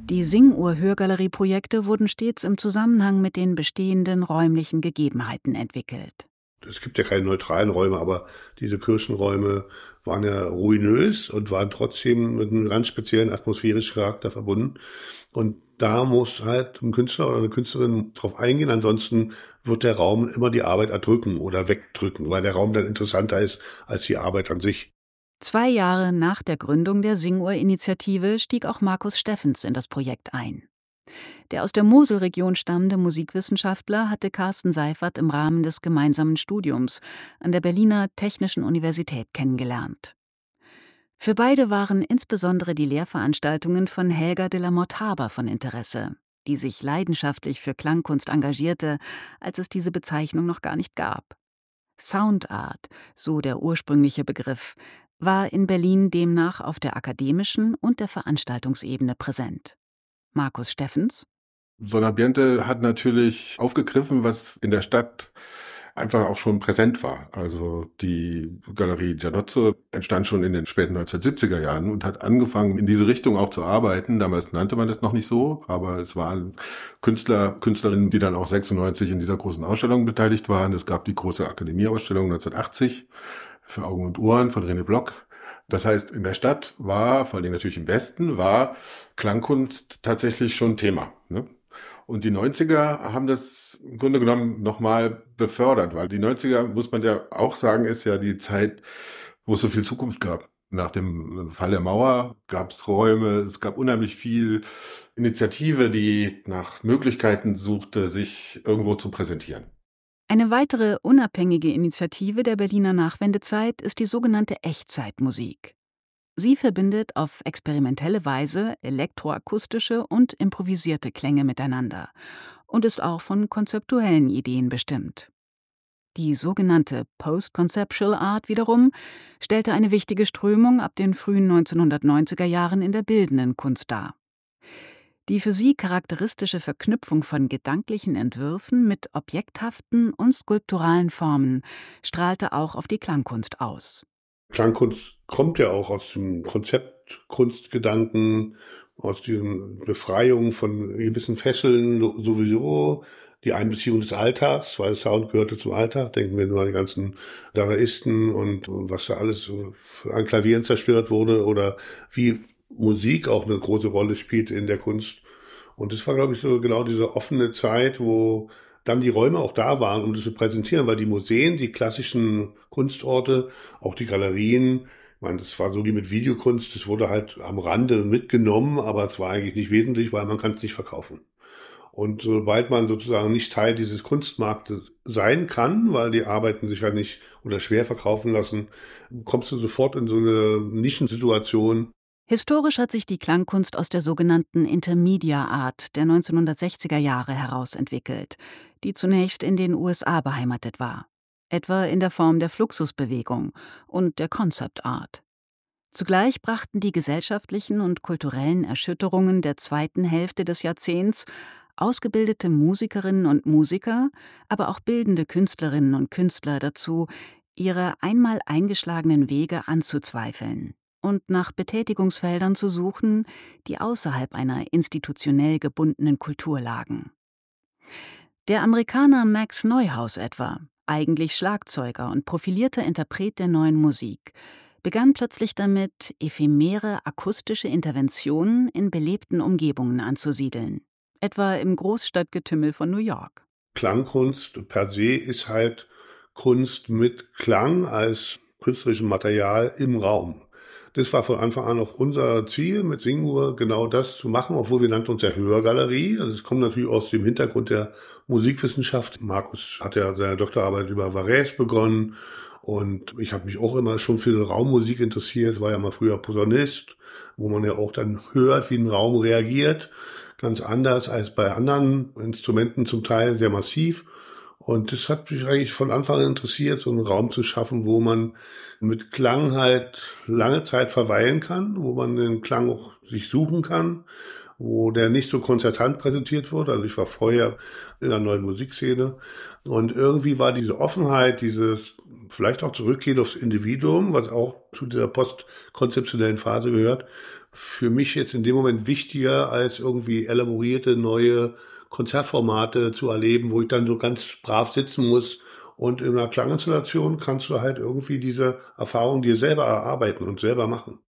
Die Singuhr-Hörgalerie-Projekte wurden stets im Zusammenhang mit den bestehenden räumlichen Gegebenheiten entwickelt. Es gibt ja keine neutralen Räume, aber diese Kirchenräume waren ja ruinös und waren trotzdem mit einem ganz speziellen atmosphärischen Charakter verbunden. Und da muss halt ein Künstler oder eine Künstlerin drauf eingehen, ansonsten wird der Raum immer die Arbeit erdrücken oder wegdrücken, weil der Raum dann interessanter ist als die Arbeit an sich. 2 Jahre nach der Gründung der Singuhr-Initiative stieg auch Markus Steffens in das Projekt ein. Der aus der Moselregion stammende Musikwissenschaftler hatte Carsten Seifert im Rahmen des gemeinsamen Studiums an der Berliner Technischen Universität kennengelernt. Für beide waren insbesondere die Lehrveranstaltungen von Helga de la Motte-Haber von Interesse, die sich leidenschaftlich für Klangkunst engagierte, als es diese Bezeichnung noch gar nicht gab. Soundart, so der ursprüngliche Begriff, war in Berlin demnach auf der akademischen und der Veranstaltungsebene präsent. Markus Steffens: So ein Ambiente hat natürlich aufgegriffen, was in der Stadt einfach auch schon präsent war. Also die Galerie Giannozzo entstand schon in den späten 1970er Jahren und hat angefangen, in diese Richtung auch zu arbeiten. Damals nannte man das noch nicht so, aber es waren Künstler, Künstlerinnen, die dann auch 96 in dieser großen Ausstellung beteiligt waren. Es gab die große Akademieausstellung 1980 für Augen und Ohren von René Block. Das heißt, in der Stadt war, vor allem natürlich im Westen, war Klangkunst tatsächlich schon Thema, ne? Und die 90er haben das im Grunde genommen nochmal befördert, weil die 90er, muss man ja auch sagen, ist ja die Zeit, wo es so viel Zukunft gab. Nach dem Fall der Mauer gab es Räume, es gab unheimlich viel Initiative, die nach Möglichkeiten suchte, sich irgendwo zu präsentieren. Eine weitere unabhängige Initiative der Berliner Nachwendezeit ist die sogenannte Echtzeitmusik. Sie verbindet auf experimentelle Weise elektroakustische und improvisierte Klänge miteinander und ist auch von konzeptuellen Ideen bestimmt. Die sogenannte Post-Conceptual Art wiederum stellte eine wichtige Strömung ab den frühen 1990er Jahren in der bildenden Kunst dar. Die für sie charakteristische Verknüpfung von gedanklichen Entwürfen mit objekthaften und skulpturalen Formen strahlte auch auf die Klangkunst aus. Klangkunst kommt ja auch aus dem Konzeptkunstgedanken, aus diesen Befreiungen von gewissen Fesseln sowieso, die Einbeziehung des Alltags, weil Sound gehörte zum Alltag. Denken wir nur an die ganzen Dadaisten und was da alles so an Klavieren zerstört wurde oder wie Musik auch eine große Rolle spielt in der Kunst. Und das war, glaube ich, so genau diese offene Zeit, wo dann die Räume auch da waren, um das zu präsentieren, weil die Museen, die klassischen Kunstorte, auch die Galerien, ich meine, das war so wie mit Videokunst, das wurde halt am Rande mitgenommen, aber es war eigentlich nicht wesentlich, weil man kann es nicht verkaufen. Und sobald man sozusagen nicht Teil dieses Kunstmarktes sein kann, weil die Arbeiten sich halt nicht oder schwer verkaufen lassen, kommst du sofort in so eine Nischensituation. Historisch hat sich die Klangkunst aus der sogenannten Intermedia Art der 1960er Jahre heraus entwickelt, die zunächst in den USA beheimatet war, etwa in der Form der Fluxusbewegung und der Concept Art. Zugleich brachten die gesellschaftlichen und kulturellen Erschütterungen der zweiten Hälfte des Jahrzehnts ausgebildete Musikerinnen und Musiker, aber auch bildende Künstlerinnen und Künstler dazu, ihre einmal eingeschlagenen Wege anzuzweifeln und nach Betätigungsfeldern zu suchen, die außerhalb einer institutionell gebundenen Kultur lagen. Der Amerikaner Max Neuhaus etwa, eigentlich Schlagzeuger und profilierter Interpret der neuen Musik, begann plötzlich damit, ephemere akustische Interventionen in belebten Umgebungen anzusiedeln, etwa im Großstadtgetümmel von New York. Klangkunst per se ist halt Kunst mit Klang als künstlerischem Material im Raum. Das war von Anfang an auch unser Ziel mit Singuhr, genau das zu machen, obwohl wir nannten uns ja Hörgalerie. Also es kommt natürlich aus dem Hintergrund der Musikwissenschaft. Markus hat ja seine Doktorarbeit über Varese begonnen und ich habe mich auch immer schon für Raummusik interessiert, war ja mal früher Posaunist, wo man ja auch dann hört, wie ein Raum reagiert. Ganz anders als bei anderen Instrumenten, zum Teil sehr massiv. Und das hat mich eigentlich von Anfang an interessiert, so einen Raum zu schaffen, wo man mit Klang halt lange Zeit verweilen kann, wo man den Klang auch sich suchen kann, wo der nicht so konzertant präsentiert wird. Also ich war vorher in der neuen Musikszene und irgendwie war diese Offenheit, dieses vielleicht auch Zurückgehen aufs Individuum, was auch zu dieser postkonzeptionellen Phase gehört, für mich jetzt in dem Moment wichtiger, als irgendwie elaborierte neue Konzertformate zu erleben, wo ich dann so ganz brav sitzen muss. Und in einer Klanginstallation kannst du halt irgendwie diese Erfahrung dir selber erarbeiten und selber machen.